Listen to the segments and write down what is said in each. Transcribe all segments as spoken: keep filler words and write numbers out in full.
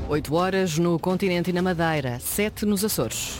oito horas no continente e na Madeira, sete nos Açores.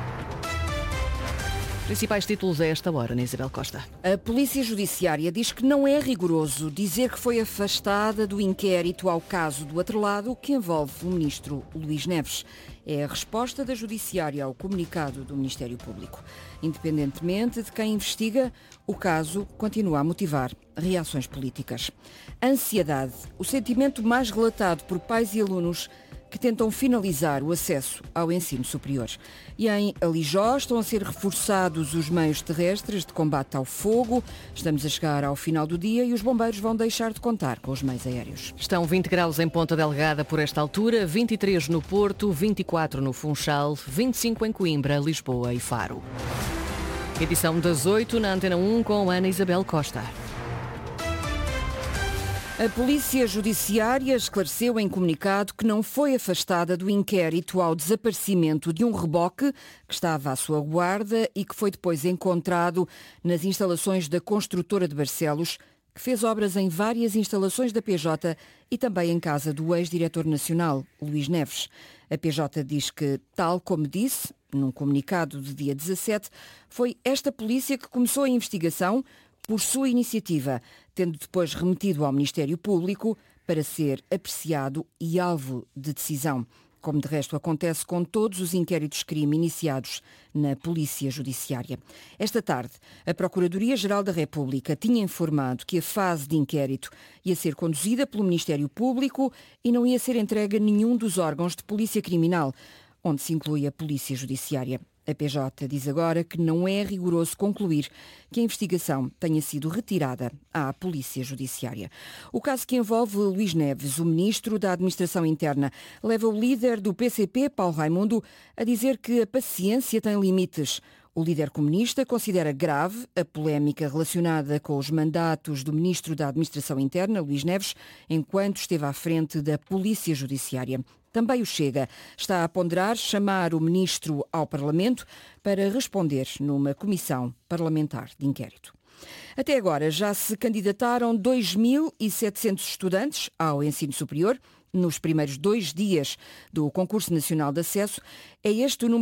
Principais títulos a esta hora, na Isabel Costa. A Polícia Judiciária diz que não é rigoroso dizer que foi afastada do inquérito ao caso do atrelado que envolve o ministro Luís Neves. É a resposta da Judiciária ao comunicado do Ministério Público. Independentemente de quem investiga, o caso continua a motivar reações políticas. Ansiedade, o sentimento mais relatado por pais e alunos que tentam finalizar o acesso ao ensino superior. E em Alijó estão a ser reforçados os meios terrestres de combate ao fogo. Estamos a chegar ao final do dia e os bombeiros vão deixar de contar com os meios aéreos. Estão vinte graus em Ponta Delgada por esta altura, vinte e três no Porto, vinte e quatro no Funchal, vinte e cinco em Coimbra, Lisboa e Faro. Edição das oito na Antena um com Ana Isabel Costa. A Polícia Judiciária esclareceu em comunicado que não foi afastada do inquérito ao desaparecimento de um reboque que estava à sua guarda e que foi depois encontrado nas instalações da construtora de Barcelos, que fez obras em várias instalações da P J e também em casa do ex-diretor nacional, Luís Neves. A P J diz que, tal como disse, num comunicado de dia dezassete, foi esta polícia que começou a investigação por sua iniciativa, tendo depois remetido ao Ministério Público para ser apreciado e alvo de decisão, como de resto acontece com todos os inquéritos de crime iniciados na Polícia Judiciária. Esta tarde, a Procuradoria-Geral da República tinha informado que a fase de inquérito ia ser conduzida pelo Ministério Público e não ia ser entregue a nenhum dos órgãos de polícia criminal, onde se inclui a Polícia Judiciária. A P J diz agora que não é rigoroso concluir que a investigação tenha sido retirada à Polícia Judiciária. O caso que envolve Luís Neves, o ministro da Administração Interna, leva o líder do P C P, Paulo Raimundo, a dizer que a paciência tem limites. O líder comunista considera grave a polémica relacionada com os mandatos do ministro da Administração Interna, Luís Neves, enquanto esteve à frente da Polícia Judiciária. Também o Chega está a ponderar chamar o ministro ao Parlamento para responder numa comissão parlamentar de inquérito. Até agora já se candidataram dois mil e setecentos estudantes ao ensino superior. Nos primeiros dois dias do Concurso Nacional de Acesso, é este o número